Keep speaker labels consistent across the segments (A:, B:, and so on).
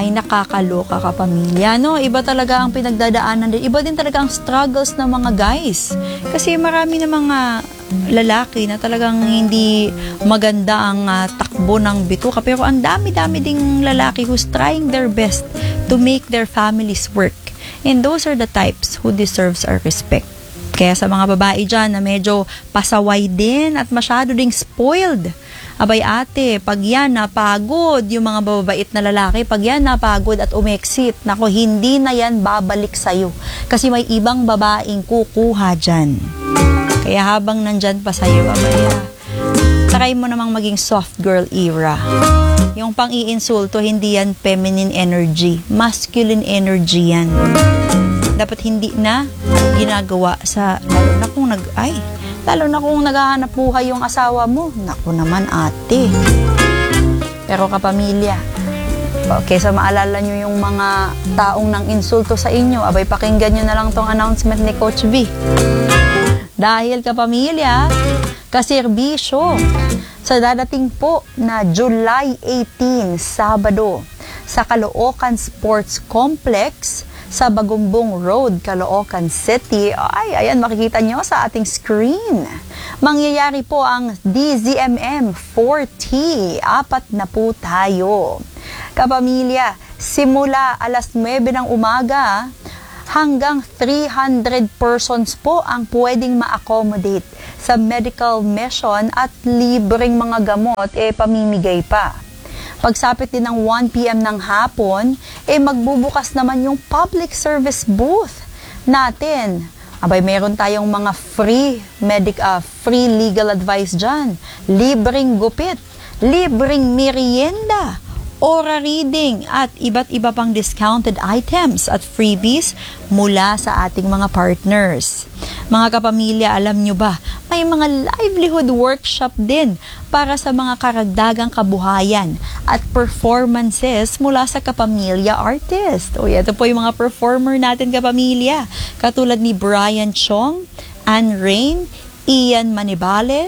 A: Ay, nakakaloka kapamilya, no? Iba talaga ang pinagdadaanan din. Iba din talaga ang struggles ng mga guys. Kasi marami na mga lalaki na talagang hindi maganda ang takbo ng bituka. Pero ang dami-dami ding lalaki who's trying their best to make their families work. And those are the types who deserves our respect. Kaya sa mga babae dyan na medyo pasaway din at masyado ding spoiled, abay ate, pag yan napagod yung mga bababait na lalaki, pag yan napagod at umexit, nako, hindi na yan babalik sa'yo. Kasi may ibang babaeng kukuha dyan. Kaya habang nandyan pa sa'yo, abay, try mo namang maging soft girl era. Yung pang-iinsulto, hindi yan feminine energy. Masculine energy yan. Dapat hindi na ginagawa sa, lalo na kung naghahanap buhay yung asawa mo. Naku naman ate. Pero kapamilya, kesa maalala nyo yung mga taong nang insulto sa inyo, abay pakinggan nyo na lang tong announcement ni Coach B. Dahil kapamilya, kaserbisyo, sa dadating po na July 18, Sabado, sa Caloocan Sports Complex, sa Bagumbong Road, Caloocan City. Ay, ayan, makikita nyo sa ating screen. Mangyayari po ang DZMM 40. Apat na po tayo. Kapamilya, simula alas 9 ng umaga, hanggang 300 persons po ang pwedeng ma-accommodate sa medical mission at libreng mga gamot, pamimigay pa. Pagsapit din ng 1 p.m. ng hapon, magbubukas naman yung public service booth natin. Abay, meron tayong mga free legal advice dyan. Libreng gupit, libreng merienda, aura reading, at iba't iba pang discounted items at freebies mula sa ating mga partners. Mga kapamilya, alam nyo ba, may mga livelihood workshop din para sa mga karagdagang kabuhayan at performances mula sa kapamilya artist. O ito po yung mga performer natin kapamilya, katulad ni Brian Chong, Anne Rain, Ian Manibale,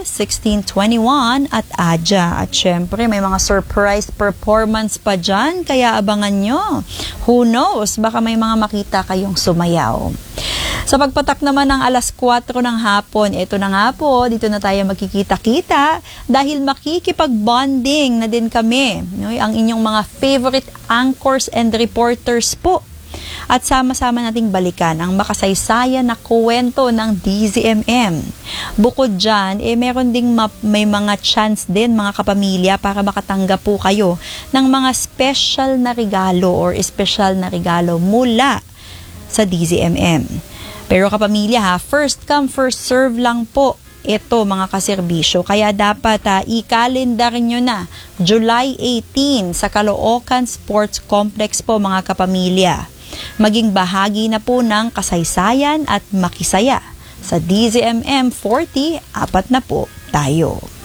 A: 1621 at Aja. At syempre, may mga surprise performance pa dyan, kaya abangan nyo. Who knows, baka may mga makita kayong sumayaw. Sa pagpatak naman ng alas 4 ng hapon, ito na nga po, dito na tayo magkikita-kita dahil makikipag-bonding na din kami. No? Ang inyong mga favorite anchors and reporters po. At sama-sama nating balikan ang makasaysayan na kwento ng DZMM. Bukod dyan, meron ding may mga chance din mga kapamilya para makatanggap po kayo ng mga special na regalo or special na regalo mula sa DZMM. Pero kapamilya first come first serve lang po ito mga kaserbisyo. Kaya dapat i-calendar nyo na July 18 sa Caloocan Sports Complex po mga kapamilya. Maging bahagi na po ng kasaysayan at makisaya sa DZMM 40, apat na po tayo.